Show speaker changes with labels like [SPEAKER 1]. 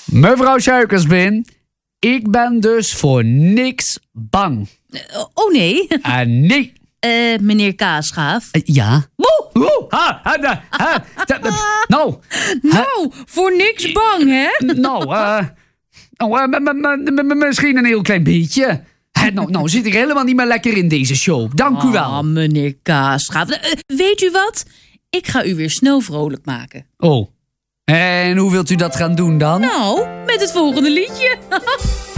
[SPEAKER 1] Mevrouw Suikersbin, ik ben dus voor niks bang.
[SPEAKER 2] Oh nee.
[SPEAKER 1] Nee.
[SPEAKER 2] Meneer Kaasgaaf.
[SPEAKER 1] Ja.
[SPEAKER 2] Woe!
[SPEAKER 1] Nou,
[SPEAKER 2] voor niks bang, hè?
[SPEAKER 1] Misschien een heel klein beetje. Nou zit ik helemaal niet meer lekker in deze show. Dank u wel.
[SPEAKER 2] Meneer Kaasgaaf. Weet u wat? Ik ga u weer snel vrolijk maken.
[SPEAKER 1] Oh, en hoe wilt u dat gaan doen dan?
[SPEAKER 2] Nou, met het volgende liedje.